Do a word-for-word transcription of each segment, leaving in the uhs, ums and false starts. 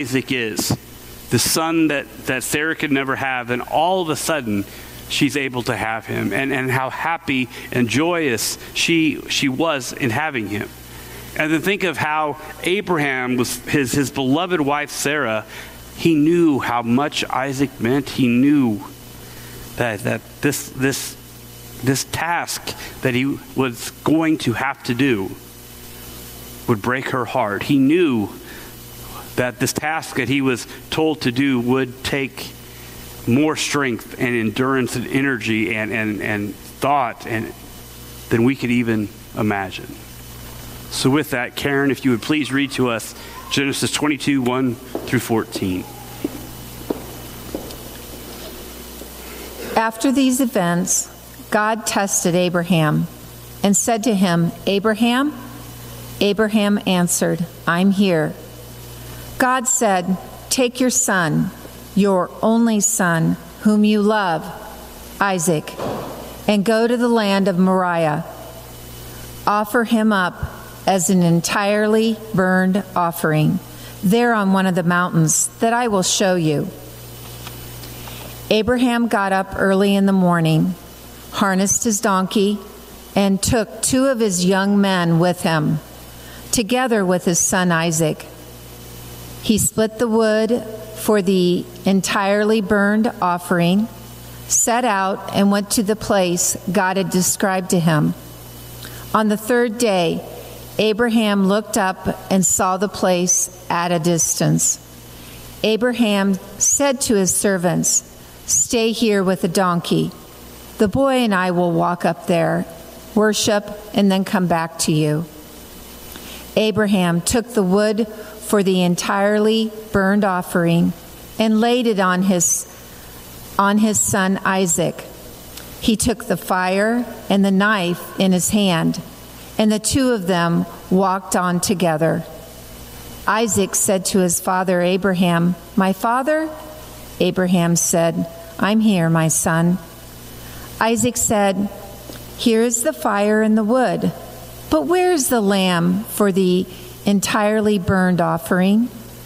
Isaac is, the son that, that Sarah could never have, and all of a sudden she's able to have him, and, and how happy and joyous she she was in having him. And then think of how Abraham, was his, his beloved wife Sarah, he knew how much Isaac meant. He knew that that this this this task that he was going to have to do would break her heart. He knew that this task that he was told to do would take more strength and endurance and energy and, and, and thought and than we could even imagine. So with that, Karen, if you would please read to us Genesis twenty-two, one through fourteen. After these events, God tested Abraham and said to him, "Abraham?" Abraham answered, "I'm here." God said, "Take your son, your only son, whom you love, Isaac, and go to the land of Moriah. Offer him up as an entirely burned offering there on one of the mountains that I will show you." Abraham got up early in the morning, harnessed his donkey, and took two of his young men with him, together with his son Isaac. He split the wood for the entirely burned offering, set out, and went to the place God had described to him. On the third day, Abraham looked up and saw the place at a distance. Abraham said to his servants, "Stay here with the donkey. The boy and I will walk up there, worship, and then come back to you." Abraham took the wood for the entirely burned offering and laid it on his, on his son Isaac. He took the fire and the knife in his hand, and the two of them walked on together. Isaac said to his father Abraham, "My father?" Abraham said, "I'm here, my son." Isaac said, "Here is the fire and the wood, but where is the lamb for the entirely burned offering?"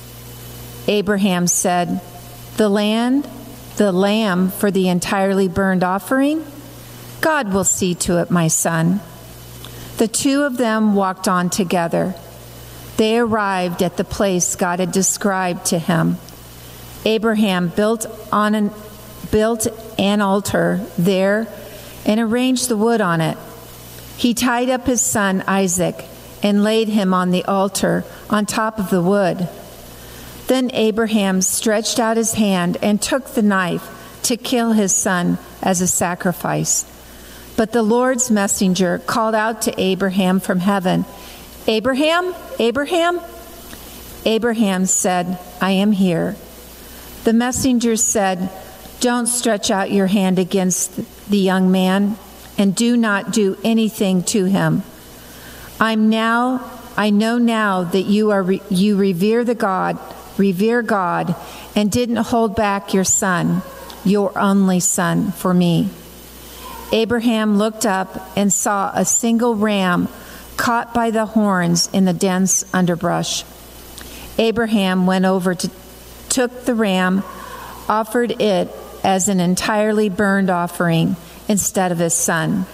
Abraham said, "The land, the lamb for the entirely burned offering? God will see to it, my son." The two of them walked on together. They arrived at the place God had described to him. Abraham built on an, built an altar there and arranged the wood on it. He tied up his son Isaac and laid him on the altar on top of the wood. Then Abraham stretched out his hand and took the knife to kill his son as a sacrifice. But the Lord's messenger called out to Abraham from heaven, "Abraham, Abraham?" Abraham said, "I am here." The messenger said, "Don't stretch out your hand against the young man, and do not do anything to him. I'm now, I know now that you are you revere the God, revere God, and didn't hold back your son, your only son, for me." Abraham looked up and saw a single ram caught by the horns in the dense underbrush. Abraham went over to took the ram, offered it as an entirely burned offering instead of his son.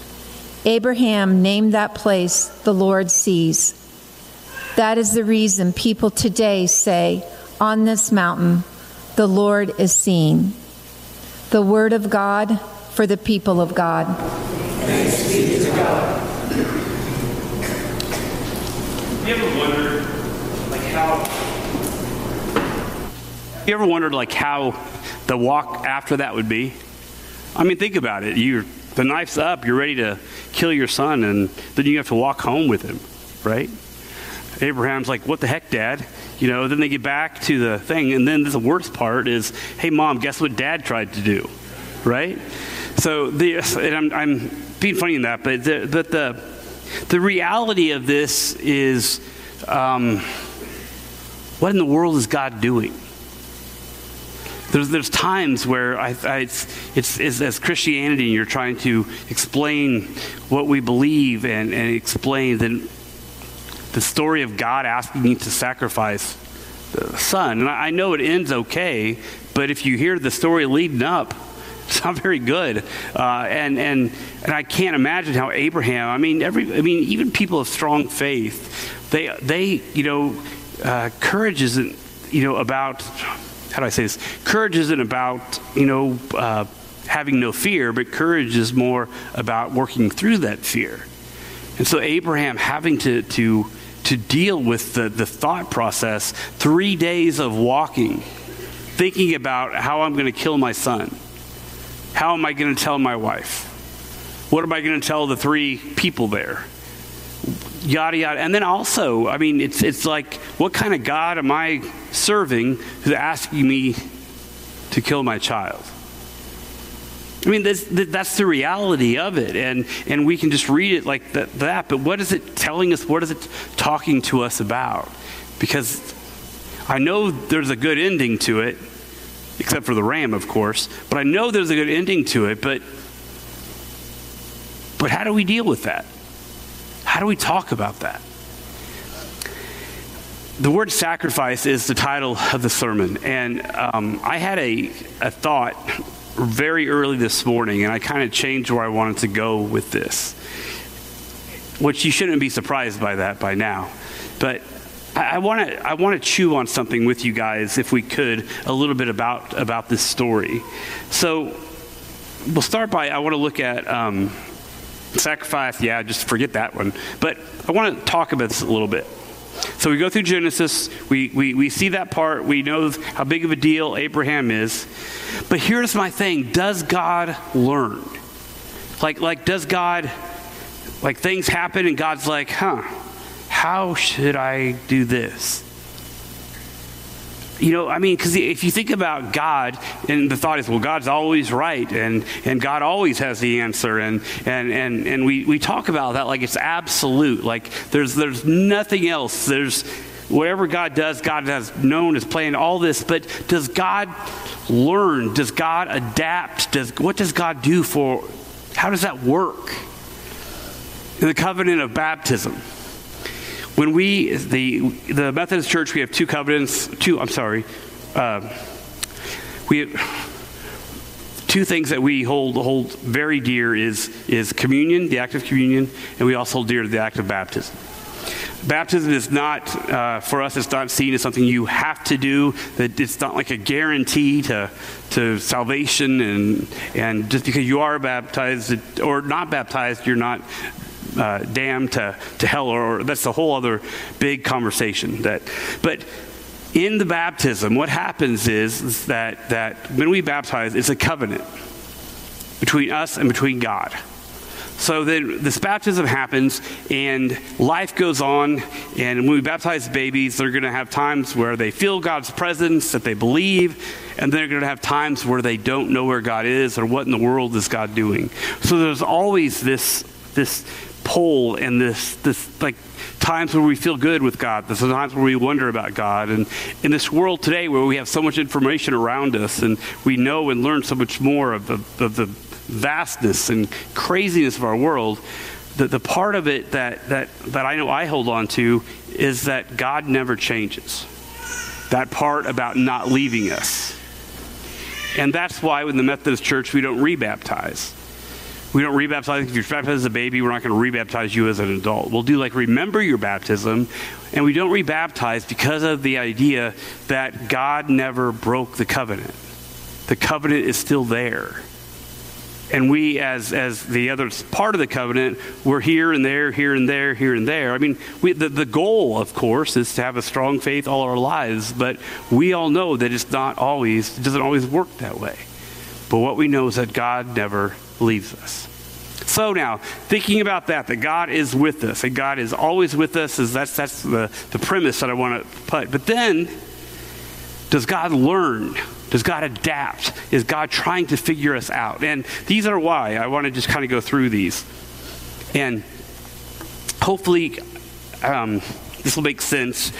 Abraham named that place "The Lord Sees." That is the reason people today say, "On this mountain, the Lord is seen." The word of God for the people of God. Thanks be to God. You ever wondered, like how? You ever wondered, like how the walk after that would be? I mean, think about it. You, the knife's up. You're ready to kill your son, and then you have to walk home with him, right? Abraham's like, "What the heck, Dad?" You know. Then they get back to the thing, and then the worst part is, "Hey, Mom, guess what Dad tried to do?" Right? So the, and I'm, I'm being funny in that, but the, but the the reality of this is, um, what in the world is God doing? There's there's times where I, I it's, it's, it's as Christianity, and you're trying to explain what we believe and, and explain the, the story of God asking you to sacrifice the son. And I know it ends okay, but if you hear the story leading up, it's not very good. Uh, and and and I can't imagine how Abraham. I mean, every. I mean, even people of strong faith, they they you know, uh, courage isn't you know about. How do I say this? Courage isn't about you know uh, having no fear, but courage is more about working through that fear. And so Abraham having to to to deal with the the thought process, three days of walking, thinking about how I'm going to kill my son. How am I going to tell my wife? What am I going to tell the three people there? Yada, yada. And then also, I mean, it's it's like, what kind of God am I serving who's asking me to kill my child? I mean, that's, that's the reality of it. And, and we can just read it like that, that. But what is it telling us? What is it talking to us about? Because I know there's a good ending to it. Except for the ram, of course. But I know there's a good ending to it, but but how do we deal with that? How do we talk about that? The word sacrifice is the title of the sermon. And um, I had a, a thought very early this morning, and I kind of changed where I wanted to go with this. Which you shouldn't be surprised by that by now. But I want to I want to chew on something with you guys, if we could, a little bit about about this story. So we'll start by, I want to look at um, sacrifice. Yeah, just forget that one. But I want to talk about this a little bit. So we go through Genesis. We, we, we see that part. We know how big of a deal Abraham is. But here's my thing. Does God learn? Like, like does God, like things happen and God's like, huh, how should I do this? You know, I mean, because if you think about God, and the thought is, well, God's always right, and, and God always has the answer, and and and, and we, we talk about that like it's absolute, like there's there's nothing else. There's whatever God does, God has known, is planned, all this, but does God learn? Does God adapt? Does what does God do for, how does that work? In the covenant of baptism, when we, the the Methodist Church, we have two covenants, two, I'm sorry, uh, we have two things that we hold hold very dear is, is communion, the act of communion, and we also hold dear to the act of baptism. Baptism is not, uh, for us, it's not seen as something you have to do, that it's not like a guarantee to to salvation, and, and just because you are baptized or not baptized, you're not Uh, damned to, to hell, or, or that's a whole other big conversation. That, but in the baptism, what happens is, is that that when we baptize, it's a covenant between us and between God. So then this baptism happens, and life goes on. And when we baptize babies, they're going to have times where they feel God's presence, that they believe, and they're going to have times where they don't know where God is or what in the world is God doing. So there's always this this. pull and this this like times where we feel good with God. There's times where we wonder about God. And in this world today where we have so much information around us, and we know and learn so much more of the, of the vastness and craziness of our world, the, the part of it that, that, that I know I hold on to is that God never changes. That part about not leaving us. And that's why in the Methodist Church we don't rebaptize. We don't rebaptize. If you're baptized as a baby, we're not going to rebaptize you as an adult. We'll do like remember your baptism, and we don't rebaptize because of the idea that God never broke the covenant. The covenant is still there. And we, as as the other part of the covenant, we're here and there, here and there, here and there. I mean, we, the, the goal, of course, is to have a strong faith all our lives, but we all know that it's not always, it doesn't always work that way. But what we know is that God never leaves us. So now, thinking about that, that God is with us, that God is always with us, is that's that's the, the premise that I want to put. But then, does God learn? Does God adapt? Is God trying to figure us out? And these are why I want to just kind of go through these. And hopefully, um, this will make sense.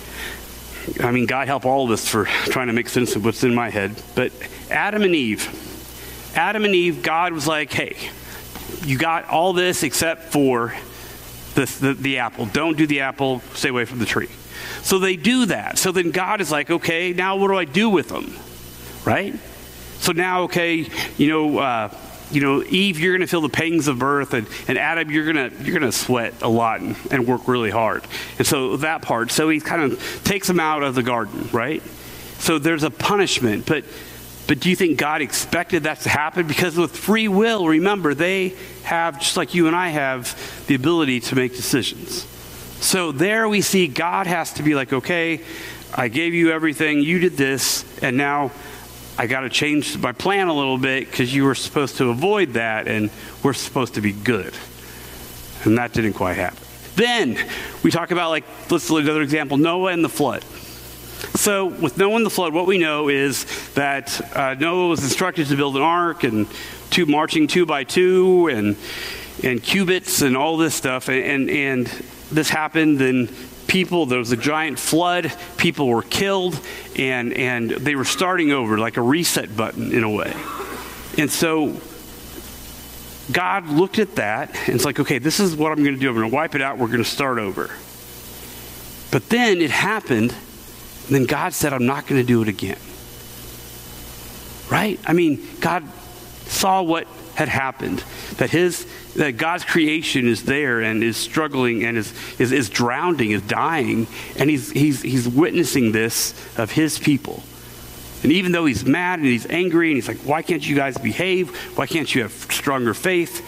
I mean, God help all of us for trying to make sense of what's in my head. But Adam and Eve. Adam and Eve, God was like, hey, you got all this except for the, the, the apple. Don't do the apple. Stay away from the tree. So they do that. So then God is like, okay, now what do I do with them? Right? So now, okay, you know, uh, you know, Eve, you're going to feel the pangs of birth, and, and Adam, you're going to you're going to sweat a lot and, and work really hard. And so that part, so he kind of takes them out of the garden, right? So there's a punishment, but but do you think God expected that to happen? Because with free will, remember, they have, just like you and I have, the ability to make decisions. So there we see God has to be like, okay, I gave you everything, you did this, and now I got to change my plan a little bit because you were supposed to avoid that, and we're supposed to be good. And that didn't quite happen. Then we talk about, like, let's look at another example, Noah and the flood. So with Noah and the flood, what we know is that uh, Noah was instructed to build an ark, and two marching two by two, and and cubits, and all this stuff, and and, and this happened. Then people, there was a giant flood. People were killed, and and they were starting over, like a reset button in a way. And so God looked at that, and it's like, okay, this is what I'm going to do. I'm going to wipe it out. We're going to start over. But then it happened. And then God said, I'm not going to do it again. Right? I mean, God saw what had happened, that his that God's creation is there and is struggling and is is, is drowning, is dying, and he's he's he's witnessing this of his people. And even though he's mad and he's angry and he's like, why can't you guys behave? Why can't you have stronger faith?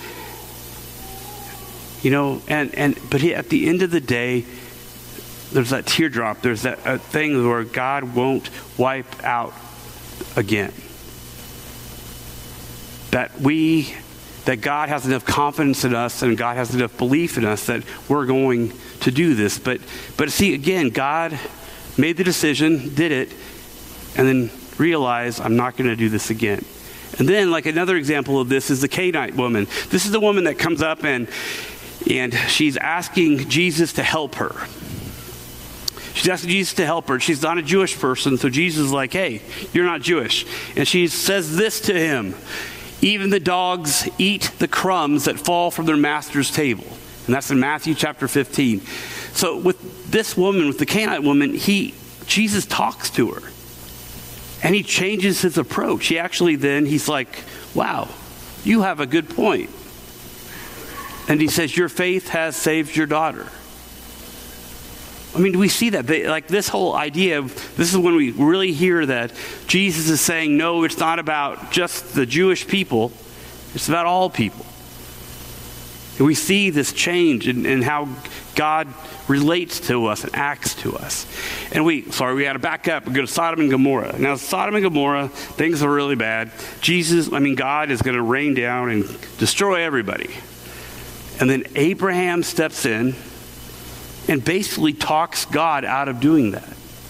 You know, and and but he, at the end of the day, there's that teardrop. There's that uh, thing where God won't wipe out again. That we, that God has enough confidence in us and God has enough belief in us that we're going to do this. But, but see, again, God made the decision, did it, and then realized, I'm not going to do this again. And then, like, another example of this is the Canaanite woman. This is the woman that comes up and and she's asking Jesus to help her. She's asking Jesus to help her. She's not a Jewish person, so Jesus is like, hey, you're not Jewish. And she says this to him, even the dogs eat the crumbs that fall from their master's table. And that's in Matthew chapter fifteen. So with this woman, with the Canaanite woman, he Jesus talks to her. And he changes his approach. He actually then, he's like, wow, you have a good point. And he says, your faith has saved your daughter. I mean, do we see that? They, like this whole idea of, this is when we really hear that Jesus is saying, no, it's not about just the Jewish people. It's about all people. And we see this change in, in how God relates to us and acts to us. And we, sorry, we had to back up and go to Sodom and Gomorrah. Now, Sodom and Gomorrah, things are really bad. Jesus, I mean, God is going to rain down and destroy everybody. And then Abraham steps in and basically talks God out of doing that.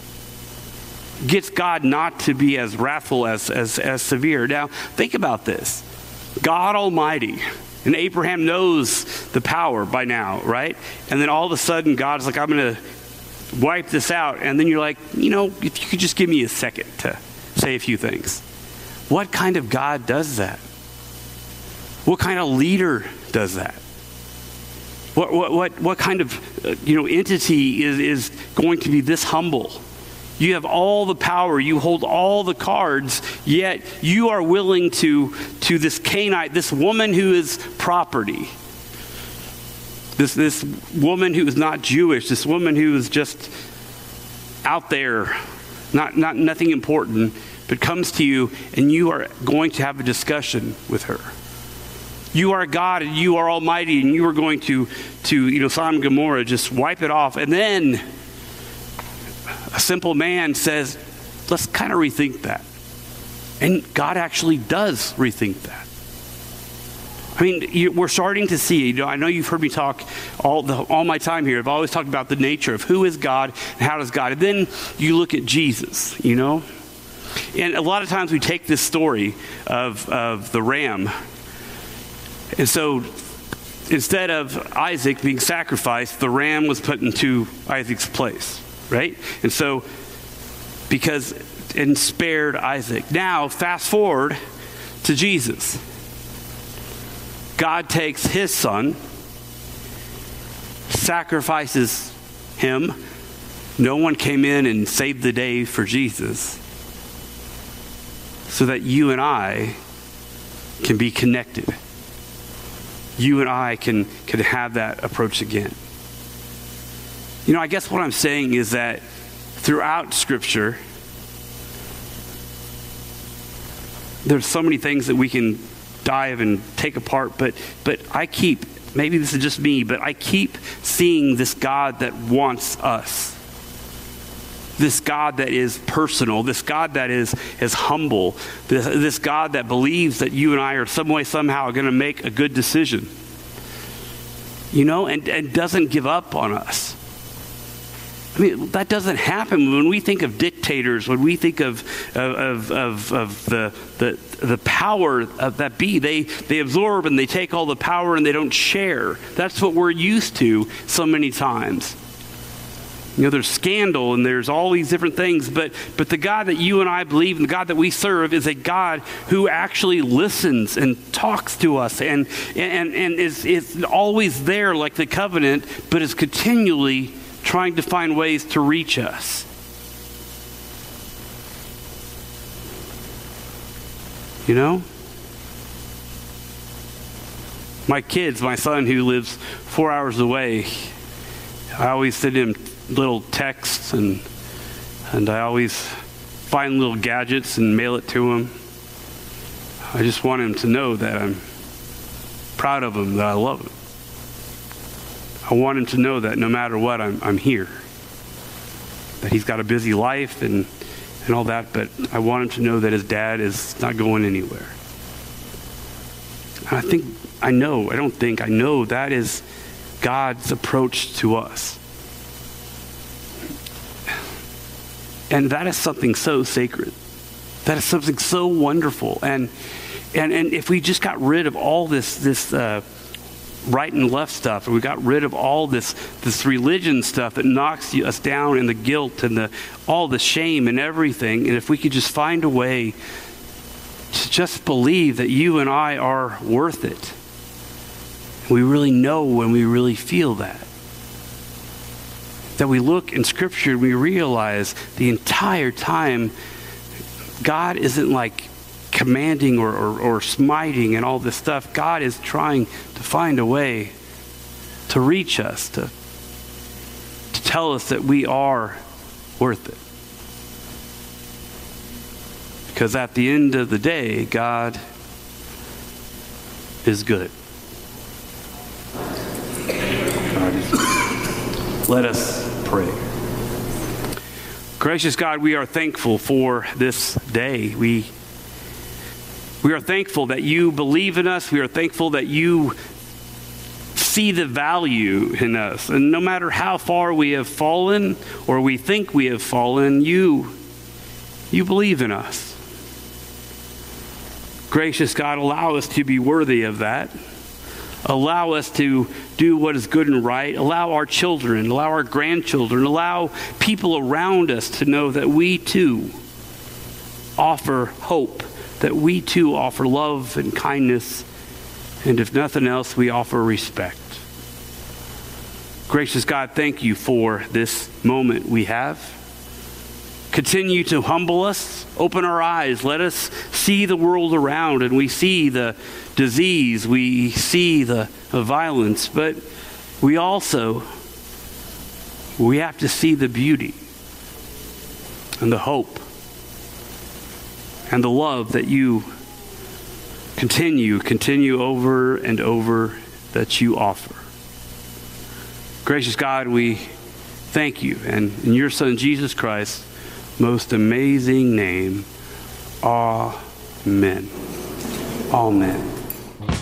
Gets God not to be as wrathful, as, as, as severe. Now, think about this. God Almighty, and Abraham knows the power by now, right? And then all of a sudden, God's like, I'm going to wipe this out. And then you're like, you know, if you could just give me a second to say a few things. What kind of God does that? What kind of leader does that? What what what, what kind of uh, you know entity is, is going to be this humble? You have all the power, you hold all the cards, yet you are willing to to this Canaanite, this woman who is property, this this woman who is not Jewish, this woman who is just out there, not not nothing important, but comes to you, and you are going to have a discussion with her. You are God and you are Almighty, and you are going to, to you know, Sodom and Gomorrah, just wipe it off. And then a simple man says, let's kind of rethink that. And God actually does rethink that. I mean, you, we're starting to see, you know, I know you've heard me talk all, the, all my time here. I've always talked about the nature of who is God and how does God. And then you look at Jesus, you know. And a lot of times we take this story of, of the ram. And so instead of Isaac being sacrificed, the ram was put into Isaac's place, right? And so because and spared Isaac. Now, fast forward to Jesus. God takes his son, sacrifices him, No one came in and saved the day for Jesus so that you and I can be connected. You and I can, can have that approach again. You know, I guess what I'm saying is that throughout Scripture, there's so many things that we can dive and take apart, but but I keep, maybe this is just me, but I keep seeing this God that wants us. This God that is personal, this God that is, is humble, this, this God that believes that you and I are some way, somehow going to make a good decision. You know, and, and doesn't give up on us. I mean, that doesn't happen when we think of dictators, when we think of of of, of the, the the power of that be. They they absorb and they take all the power and they don't share. That's what we're used to so many times. You know, there's scandal and there's all these different things, but but the God that you and I believe and the God that we serve is a God who actually listens and talks to us and and, and is, is always there like the covenant, but is continually trying to find ways to reach us. You know? My kids, my son who lives four hours away, I always send him little texts and and I always find little gadgets and mail it to him. I just want him to know that I'm proud of him, that I love him. I want him to know that no matter what, I'm I'm here. That he's got a busy life and, and all that, but I want him to know that his dad is not going anywhere. And I think, I know, I don't think, I know that is God's approach to us. And that is something so sacred. That is something so wonderful. And and and if we just got rid of all this this uh, right and left stuff, and we got rid of all this this religion stuff that knocks us down, and the guilt and the all the shame and everything, and if we could just find a way to just believe that you and I are worth it, we really know and we really feel that. That we look in Scripture and we realize the entire time God isn't like commanding or, or, or smiting and all this stuff. God is trying to find a way to reach us, to, to tell us that we are worth it. Because at the end of the day, God is good. God is good. Let us pray. Gracious God, we are thankful for this day. We We are thankful that you believe in us. We are thankful that you see the value in us. And no matter how far we have fallen or we think we have fallen, you, you believe in us. Gracious God, allow us to be worthy of that. Allow us to do what is good and right. Allow our children, allow our grandchildren, allow people around us to know that we too offer hope, that we too offer love and kindness, and if nothing else, we offer respect. Gracious God, thank you for this moment we have. Continue to humble us, open our eyes, let us see the world around, and we see the disease, we see the, the violence, but we also, we have to see the beauty and the hope and the love that you continue, continue over and over that you offer. Gracious God, we thank you. And in your Son, Jesus Christ's most amazing name, amen. Amen.